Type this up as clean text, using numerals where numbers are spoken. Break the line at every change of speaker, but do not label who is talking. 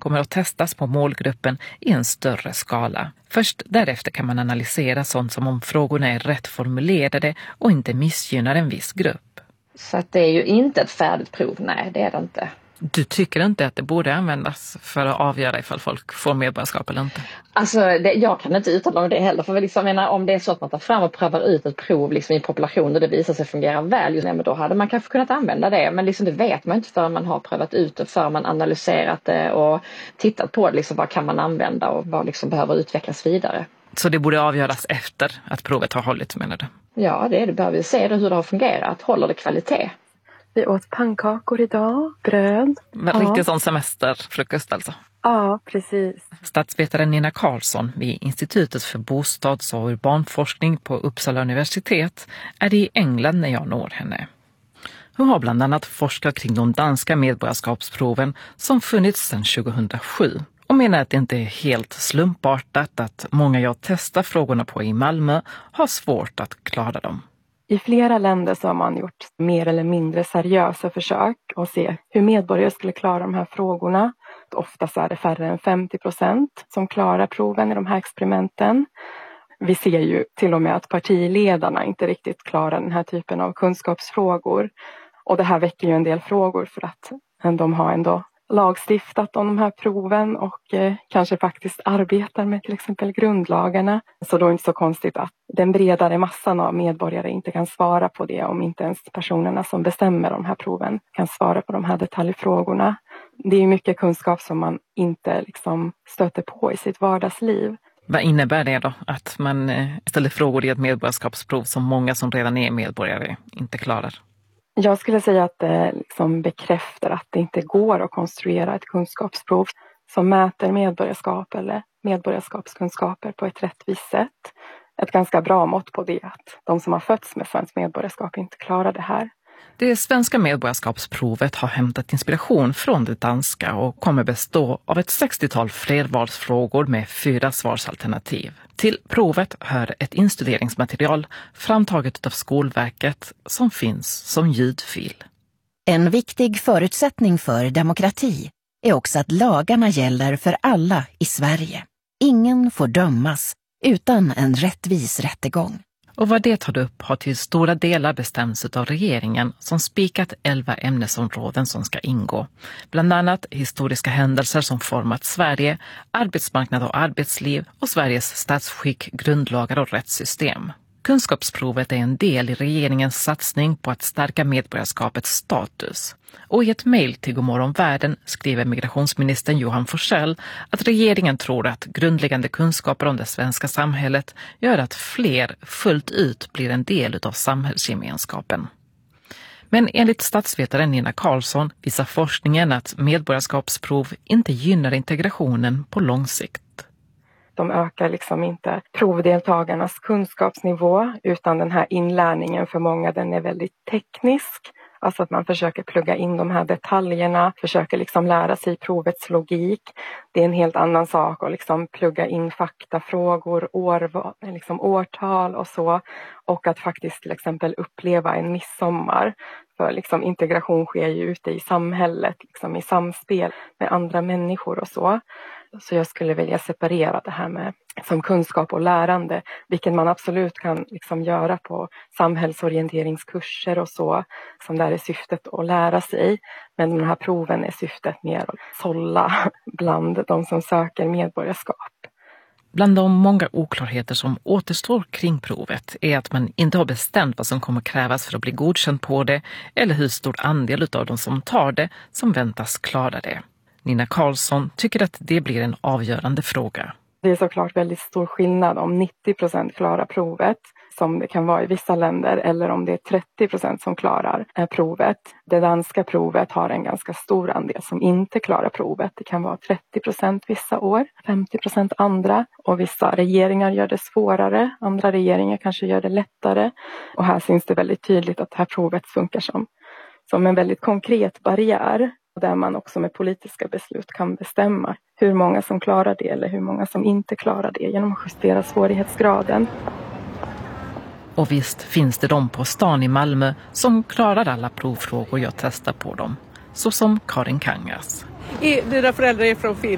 kommer att testas på målgruppen i en större skala. Först därefter kan man analysera sånt som om frågorna är rätt formulerade och inte missgynnar en viss grupp.
Så att det är ju inte ett färdigt prov, nej det är det inte.
Du tycker inte att det borde användas för att avgöra ifall folk får medborgarskap eller inte?
Alltså jag kan inte uttala om det heller, för liksom, jag menar, om det är så att man tar fram och prövar ut ett prov liksom, i population och det visar sig fungera väl, men då hade man kanske kunnat använda det, men liksom, det vet man inte förrän man har prövat ut det, förrän man analyserat det och tittat på det, liksom, vad kan man använda och vad liksom, behöver utvecklas vidare.
Så det borde avgöras efter att provet har hållit, menar du?
Ja, det behöver vi se hur det har fungerat, håller det kvalitet?
Vi åt pannkakor idag, bröd.
Men riktigt sån semesterfrukost alltså?
Ja, precis.
Statsvetaren Nina Karlsson vid Institutet för bostads- och urbanforskning på Uppsala universitet är i England när jag når henne. Hon har bland annat forskat kring de danska medborgarskapsproven som funnits sedan 2007 och menar att det inte är helt slumpartat att många jag testar frågorna på i Malmö har svårt att klara dem.
I flera länder så har man gjort mer eller mindre seriösa försök att se hur medborgare skulle klara de här frågorna. Ofta så är det färre än 50% som klarar proven i de här experimenten. Vi ser ju till och med att partiledarna inte riktigt klarar den här typen av kunskapsfrågor. Och det här väcker ju en del frågor för att de har ändå lagstiftat om de här proven och kanske faktiskt arbetar med till exempel grundlagarna. Så då är det inte så konstigt att den bredare massan av medborgare inte kan svara på det, om inte ens personerna som bestämmer de här proven kan svara på de här detaljfrågorna. Det är mycket kunskap som man inte liksom stöter på i sitt vardagsliv.
Vad innebär det då? Att man ställer frågor i ett medborgarskapsprov som många som redan är medborgare inte klarar?
Jag skulle säga att det liksom bekräftar att det inte går att konstruera ett kunskapsprov som mäter medborgarskap eller medborgarskapskunskaper på ett rättvist sätt. Ett ganska bra mått på det att de som har fötts med svenskt medborgarskap inte klarar det här.
Det svenska medborgarskapsprovet har hämtat inspiration från det danska och kommer bestå av ett 60-tal flervalsfrågor med 4 svarsalternativ. Till provet hör ett instuderingsmaterial framtaget av Skolverket som finns som ljudfil.
En viktig förutsättning för demokrati är också att lagarna gäller för alla i Sverige. Ingen får dömas utan en rättvis rättegång.
Och vad det tar upp har till stora delar bestämts av regeringen som spikat 11 ämnesområden som ska ingå. Bland annat historiska händelser som format Sverige, arbetsmarknad och arbetsliv och Sveriges statsskick, grundlagar och rättssystem. Kunskapsprovet är en del i regeringens satsning på att stärka medborgarskapets status. Och i ett mejl till Godmorgon Världen skriver migrationsministern Johan Forssell att regeringen tror att grundläggande kunskaper om det svenska samhället gör att fler fullt ut blir en del av samhällsgemenskapen. Men enligt statsvetaren Nina Karlsson visar forskningen att medborgarskapsprov inte gynnar integrationen på lång sikt.
De ökar liksom inte provdeltagarnas kunskapsnivå, utan den här inlärningen för många, den är väldigt teknisk. Alltså att man försöker plugga in de här detaljerna, försöker liksom lära sig provets logik. Det är en helt annan sak att liksom plugga in faktafrågor, årtal och så. Och att faktiskt till exempel uppleva en midsommar. För liksom integration sker ju ute i samhället, liksom i samspel med andra människor och så. Så jag skulle vilja separera det här med som kunskap och lärande, vilket man absolut kan liksom göra på samhällsorienteringskurser och så, som där är syftet att lära sig. Men de här proven är syftet mer att sålla bland de som söker medborgarskap.
Bland de många oklarheter som återstår kring provet är att man inte har bestämt vad som kommer krävas för att bli godkänd på det eller hur stor andel av de som tar det som väntas klara det. Nina Karlsson tycker att det blir en avgörande fråga.
Det är såklart väldigt stor skillnad om 90% klarar provet, som det kan vara i vissa länder, eller om det är 30% som klarar provet. Det danska provet har en ganska stor andel som inte klarar provet. Det kan vara 30% vissa år, 50% andra. Och vissa regeringar gör det svårare, andra regeringar kanske gör det lättare. Och här syns det väldigt tydligt att det här provet funkar som en väldigt konkret barriär. Där man också med politiska beslut kan bestämma hur många som klarar det eller hur många som inte klarar det genom att justera svårighetsgraden.
Och visst finns det de på stan i Malmö som klarar alla provfrågor jag testar på dem. Så som Karin Kangas.
Dina föräldrar är från Finland?